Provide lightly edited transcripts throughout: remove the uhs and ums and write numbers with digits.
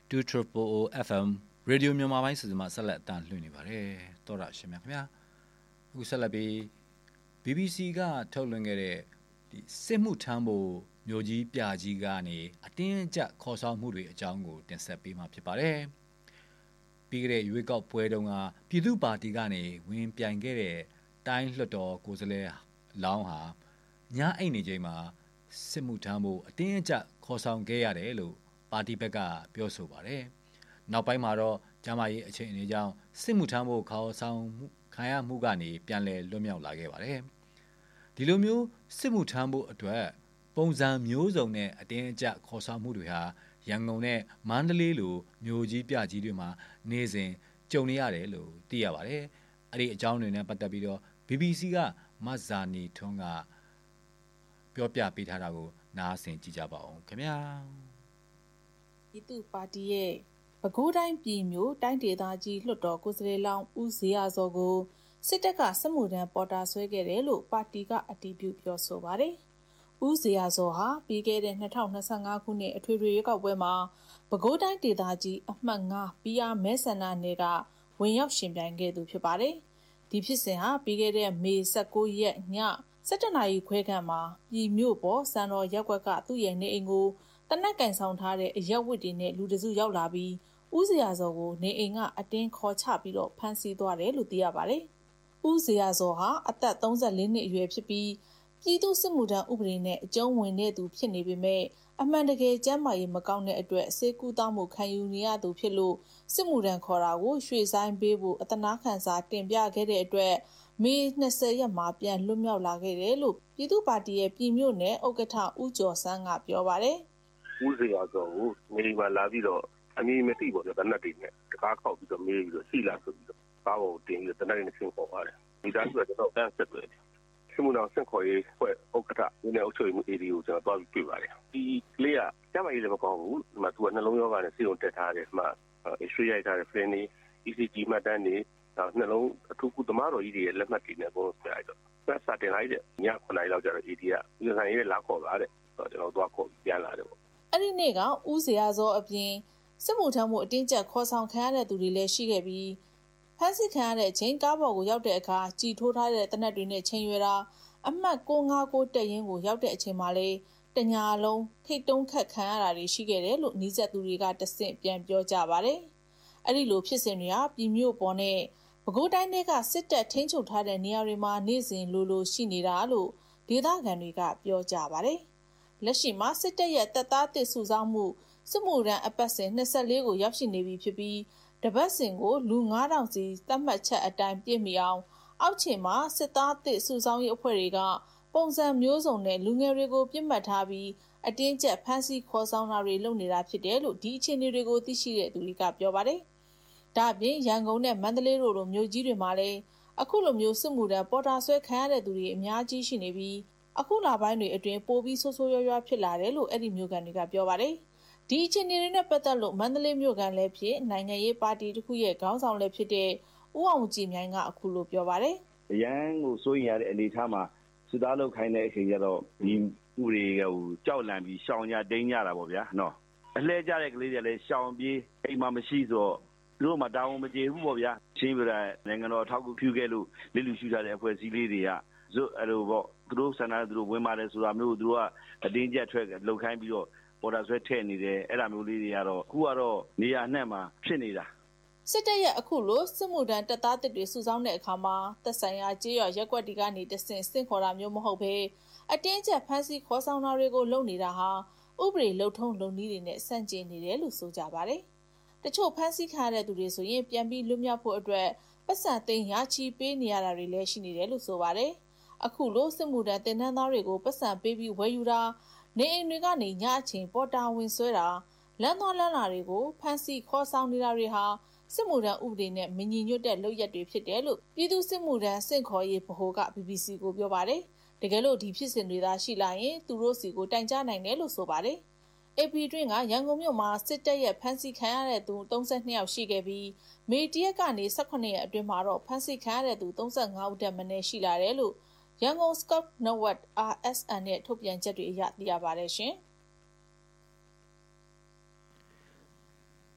2 FM ရေဒီယိုမြန်မာပိုင်းစီစဉ်မှာဆက်လက်တန်လှည့်နေပါတယ်တော်ရရှင်များခင်ဗျာအခုဆက်လက်ပြီး BBC ကထုတ်လွှင့်ခဲ့တဲ့ဒီစစ်မှုထမ်းဖို့မျိုးကြီးပြကြီးကနေအတင်းအကျပ်ခေါ်ဆောင်မှုတွေအကြောင်းကိုတင်ဆက်ပေးမှာဖြစ်ပါတယ်ပြီးခဲ့တဲ့ရွေးကောက်ပွဲတုန်းကပြည်သူ့ပါတီကနေဝင်ပြိုင်ခဲ့တဲ့တိုင်းလွှတ်တော်ကိုယ်စားလှယ်လောင်းဟာညအိတ်နေချိန်မှာစစ်မှုထမ်းဖို့အတင်းအကျပ်ခေါ်ဆောင်ခဲ့ရတယ်လို့ပါတီဘက်ကပြောဆိုပါတယ်နောက်ပိုင်းမှာတော့ကျမကြီးအခြေအနေကြောင့်စစ်မှုထမ်းဖို့ခေါ်ဆောင်ခံရမှုကနေပြန်လည်လွတ်မြောက်လာခဲ့ပါတယ်ဒီလိုမျိုးစစ်မှုထမ်းဖို့အတွက်ပုံစံမျိုးစုံနဲ့အတင်းအကျပ်ခေါ်ဆောင်မှုတွေဟာရန်ကုန်နဲ့မန္တလေးလိုမြို့ကြီးပြကြီးတွေမှာနေစဉ်ကြုံနေရတယ်လို့သိရပါတယ်အဲ့ဒီအကြောင်းတွေနဲ့ပတ်သက်ပြီးတော့ BBC ကမဇာနီထွန်းကပြောပြပေးထားတာကိုနားဆင်ကြည့်ကြပါဦးခင်ဗျာပြည်သူ့ပါတီရဲ့ပဲခူးတိုင်းပြည်မျိုးတိုင်းဒေသကြီးလွှတ်တော်ကိုယ်စားလှယ်လောင်းဦးဇေယျစောကိုစစ်တပ်ကစစ်မှုထမ်းပေါ်တာဆွဲခဲ့တယ်လို့ပါတီကအတည်ပြုပြောဆိုပါတယ်။ဦးဇေယျစောဟာပြီးခဲ့တဲ့2025ခုနှစ်အထွေထွေရွေးကောက်ပွဲမှာပဲခူးတိုင်းဒေသကြီးအမှတ်9 PR မဲဆန္ဒနယ်ကဝင်ရောက်ရှင်ပြိုင်ခဲ့သူဖြစ်ပါတယ်။ဒီဖြစ်စဉ်ဟာပြီးခဲ့တဲ့မေ19ရက်ည17နာရီခွဲခန့်မှာပြည်မျိုးပေါ်စံတော်ရက်ကွက်ကသူ့ရဲ့နေအိမ်ကိုတနက်ကင်ဆောင်ထားတဲ့အရက်ဝတ်တွေနဲ့လူတစုရောက်လာပြီးဦးဇေယျစောကိုနေအိမ်ကအတင်းခေါ်ချပြီးတော့ဖမ်းဆီးသွားတယ်လို့သိရပါတယ်။ဦးဇေယျစောဟာအသက်34နှစ်အရွယ်ဖြစ်ပြီးပြည်သူ့စစ်မှုထမ်းဥပဒေနဲ့အကျုံးဝင်တဲ့သူဖြစ်နေပေမဲ့အမှန်တကယ်ကျန်းမာရေးမကောင်းတဲ့အတွက်ဆေးကုသမှုခံယူနေရသူဖြစ်လို့စစ်မှုထမ်းခေါ်တာကိုရွှေ့ဆိုင်းပေးဖို့အသနာခံစာတင်ပြခဲ့တဲ့အတွက်မေ20ရက်မှာပြန်လွတ်မြောက်လာခဲ့တယ်လို့ပြည်သူ့ပါတီရဲ့ပြည်မြို့နယ်ဥက္ကဋ္ဌဦးကျော်ဆန်းကပြောပါတယ်။ဦးဇေယျစောကိုနေမှာလာပြီးတော့အမည်မသိပေါ့ဗျာတနက်တွေနဲ့တကားခောက်ပြီးတော့မေးပြီးတော့ရှိလာဆိုပြီးတော့ကားပေါ်တင်ပြီးတော့တနက်နဲ့ဆင်းခေါ်ပါတယ်ဒီတိုင်းဆိုတော့တန်းဆက်တွေ့တယ်စစ်မှုထမ်းဆင့်ခေါ်ရေးဖွဲ့ဥက္ကဋ္ဌဦးနေအုပ်ချုပ်မှု AD ကိုကျွန်တော်တွားပြီးတွေ့ပါတယ်ဒီကလေးကကျမကြီးလည်းမကောင်းဘူးဒီမှာသူကနှလုံးရောဂါနဲ့ဆေးရုံတက်ထားတယ်ဒီမှာရွှေရိုက်ထားတဲ့ friend တွေ ECG မှတ်တမ်းတွေနှလုံးအထူးကုသမားတော်ကြီးတွေရဲ့လက်မှတ်တွေနဲ့ပုံစံလိုက်တော့ဆက်စတင်လိုက်တဲ့ည9နာရီလောက်ကျတော့ AD ကဒီဆိုင်ရေးလာခေါ်လာတဲ့ကျွန်တော်တွားခေါ်ပြန်လာတယ်ပေါ့အဲ့ဒီနေ့ကဦးဇေယျစောအပြင်စစ်မှုထမ်းမှုအတင်းကျပ်ခေါ်ဆောင်ခံရတဲ့သူတွေလည်းရှိခဲ့ပြီးဖမ်းဆီးခံရတဲ့အချိန်ကားပေါ်ကိုရောက်တဲ့အခါကြည်ထိုးထားတဲ့တနက်တွေနဲ့ချိန်ရွယ်တာအမှတ်659တက်ရင်ကိုရောက်တဲ့အချိန်မှာလေတညာလုံးထိတ်တုံးခတ်ခံရတာတွေရှိခဲ့တယ်လို့နှီးဆက်သူတွေကတဆင့်ပြန်ပြောကြပါတယ်။အဲ့ဒီလိုဖြစ်စဉ်တွေဟာပြည်မြို့ပေါ်နဲ့ပဲခူးတိုင်းတွေကစစ်တပ်ထိန်းချုပ်ထားတဲ့နေရာတွေမှာနေ့စဉ်လိုရှိနေတာလို့ဒေသခံတွေကပြောကြပါတယ်။လက်ရှိမှာစစ်တပ်ရဲ့တပ်သားတစ်စုဆောင်းမှုစစ်မှုထမ်းအပတ်စဉ်24ကိုရောက်ရှိနေပြီဖြစ်ပြီးတပတ်စဉ်ကိုလူ9000စီသတ်မှတ်ချက်အတိုင်းပြည့်မီအောင်အောက်ခြေမှာစစ်သားတစ်စုဆောင်းရေးအဖွဲ့တွေကပုံစံမျိုးစုံနဲ့လူငယ်တွေကိုပြစ်မှတ်ထားပြီးအတင်းကျပ်ဖမ်းဆီးခေါ်ဆောင်တာတွေလုပ်နေတာဖြစ်တယ်လို့ဒီအခြေအနေတွေကိုသိရှိတဲ့သူတွေကပြောပါတယ်။ဒါ့အပြင်ရန်ကုန်နဲ့မန္တလေးတို့လိုမြို့ကြီးတွေမှာလည်းအခုလိုမျိုးစစ်မှုထမ်းပေါ်တာဆွဲခံရတဲ့သူတွေအများကြီးရှိနေပြီးအခုလပိုင်းတွေအတွင်းပိုပြီးဆိုးဆိုးရွားရွားဖြစ်လာတယ်လို့အဲ့ဒီမြို့ကန်တွေကပြောပါတယ်။ဒီအခြေအနေတွေနဲ့ပတ်သက်လို့မန္တလေးမြို့ကန်လည်းဖြစ်နိုင်ငံရေးပါတီတစ်ခုရဲ့ခေါင်းဆောင်လည်းဖြစ်တဲ့ဦးအောင်ကြည်မြိုင်ကအခုလိုပြောပါတယ်။အရန်ကိုစိုးရင်ရတဲ့အနေအထားမှာစစ်သားလုပ်ခိုင်းတဲ့အချိန်ကျတော့ဒီဥတွေကိုကြောက်လန့်ပြီးရှောင်ကြတိန်ကြတာပေါ့ဗျာနော်။အလှည့်ကြတဲ့ကလေးတွေလည်းရှောင်ပြေးအိမ်မှာမရှိဆိုတော့သူတို့မှတာဝန်မကျေဘူးပေါ့ဗျာ။ချင်းပြတဲ့နိုင်ငံတော်ထောက်ကူပြုခဲ့လို့လိလူရှုထားတဲ့အဖွဲ့အစည်းလေးတွေကဇွတ်အဲ့လိုပေါ့သူတို့ဆန္ဒသူတို့ဝင်ပါတယ်ဆိုတာမျိုးသူတို့ကအတင်းကျပ်ထွက်လှုပ်ခိုင်းပြီးတော့ပေါ်တာဆွဲထည့်နေတယ်အဲ့လိုမျိုးလေးတွေကတော့အခုကတော့နေရာနှံ့မှာဖြစ်နေတာစစ်တပ်ရဲ့အခုလိုစစ်မှုထမ်းတပ်သားတစ်တွေစုဆောင်းတဲ့အခါမှာသက်ဆိုင်ရာကြေးရွာရက်ကွက်တီကနေတဆင့်စင့်ခေါ်တာမျိုးမဟုတ်ဘဲအတင်းကျပ်ဖမ်းဆီးခေါ်ဆောင်တာတွေကိုလုပ်နေတာဟာဥပဒေလုံထုံးလုံနည်းတွေနဲ့ဆန့်ကျင်နေတယ်လို့ဆိုကြပါတယ်။တချို့ဖမ်းဆီးခံရတဲ့သူတွေဆိုရင်ပြန်ပြီးလွတ်မြောက်ဖို့အတွက်ပတ်စံသိမ်းရချီပေးနေရတာတွေလည်းရှိနေတယ်လို့ဆိုပါတယ်။အခုလိုစစ်မှုထမ်းတင်နန်းသားတွေကိုပတ်စံပေးပြီးဝယ်ယူတာနေအိမ်တွေကနေညအချိန်ပေါ်တာဝင်ဆွဲတာလမ်းသွားလမ်းလာတွေကိုဖမ်းဆီးခေါ်ဆောင်နေတာတွေဟာစစ်မှုထမ်းဥပဒေနဲ့မညီညွတ်တဲ့လုပ်ရက်တွေဖြစ်တယ်လို့ပြည်သူ့စစ်မှုထမ်းစင့်ခေါ်ရေးဗဟိုက BBC ကိုပြောပါတယ်။တကယ်လို့ဒီဖြစ်စဉ်တွေသာရှိလာရင်သူတို့စီကိုတိုင်ကြားနိုင်တယ်လို့ဆိုပါတယ်။ AP တွင်းကရန်ကုန်မြို့မှာစစ်တပ်ရဲ့ဖမ်းဆီးခံရတဲ့သူ32ယောက်ရှိခဲ့ပြီးမေ1ရက်ကနေ18ရက်အတွင်းမှာတော့ဖမ်းဆီးခံရတဲ့သူ35ဦးတက်မင်းရှိလာတယ်လို့ရန်ကုန် Scout Network RSN ရဲ့ထုတ်ပြန်ချက်တွေအရသိရပါတယ်ရှင်။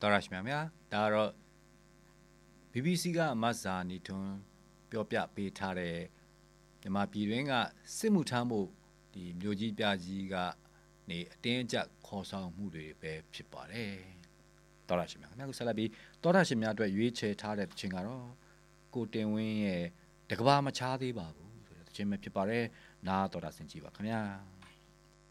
တော်ရရှိမြများဒါကတော့ BBC ကအမတ်စာနီထွန်းပြောပြပေးထားတဲ့မြန်မာပြည်တွင်းကစစ်မှုထမ်းမှုဒီမျိုးကြီးပြကြီးကနေအတင်းအကျပ်ခေါ်ဆောင်မှုတွေပဲဖြစ်ပါတယ်တော်ရရှိမြခင်ဗျာခုဆက်လက်ပြီးတော်ရရှိမြအတွက်ရွေးချယ်ထားတဲ့တခြင်းကတော့ကိုတင်ဝင်းရဲ့တကဘာမချားသေးပါဘူးဆိုတဲ့တခြင်းပဲဖြစ်ပါတယ်နားတော်တာဆင်ကြည့်ပါခင်ဗျာ